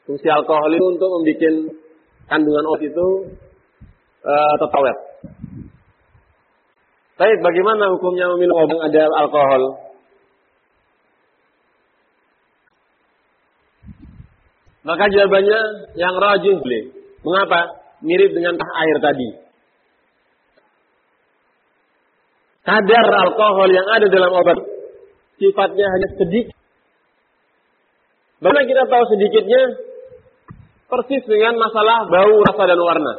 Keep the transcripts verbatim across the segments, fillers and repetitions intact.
Fungsi alkohol itu untuk membuat kandungan obat itu uh, tetap awet. Tapi bagaimana hukumnya meminum obat yang ada alkohol? Maka jawabannya yang rajih boleh. Mengapa? Mirip dengan air tadi. Kadar alkohol yang ada dalam obat sifatnya hanya sedikit. Bagaimana kita tahu sedikitnya? Persis dengan masalah bau, rasa, dan warna.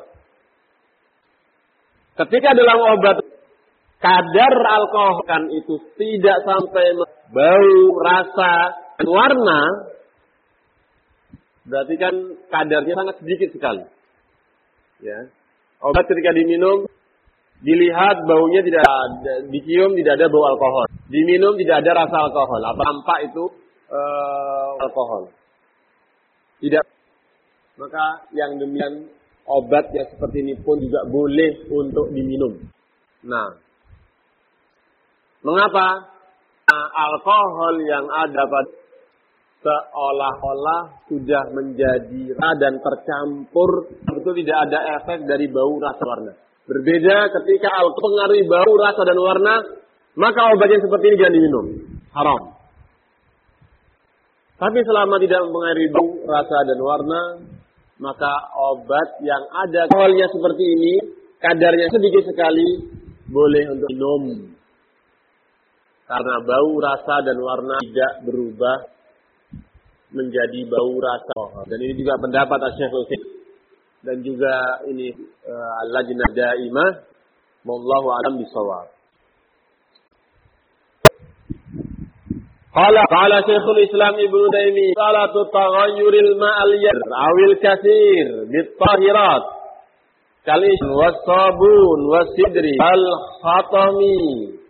Ketika dalam obat kadar alkohol kan itu tidak sampai bau, rasa, dan warna, berarti kan kadarnya sangat sedikit sekali. Ya. Obat ketika diminum, dilihat baunya tidak ada, dicium tidak ada bau alkohol. Diminum tidak ada rasa alkohol. Apa nampak itu uh, alkohol? Tidak. Maka yang demikian obat yang seperti ini pun juga boleh untuk diminum. Nah, mengapa? Nah, alkohol yang ada pada seolah-olah sudah menjadi dan tercampur, betul tidak ada efek dari bau, rasa, warna. Berbeda ketika alkohol pengaruhi bau, rasa, dan warna, maka obat yang seperti ini jangan diminum. Haram. Tapi selama tidak mempengaruhi bau, rasa, dan warna, maka obat yang ada alkoholnya seperti ini, kadarnya sedikit sekali, boleh untuk minum. Karena bau, rasa, dan warna tidak berubah menjadi bau, rasa. Dan ini juga pendapat Asy-Syaikh Utsaimin. Dan juga ini uh, Al-Lajnah Daimah, wallahu a'lam bishawab. Qala qala Syekhul Islam Ibnu Taimiyah, salatu taghayyuril ma'al yar awil katsir bit-tahirat kal was sabun was sidri al khatami